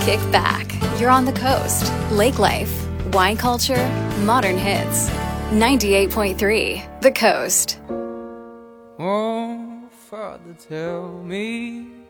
Kick back. You're on the coast. Lake life, wine culture, modern hits. 98.3 The Coast. Oh, Father, tell me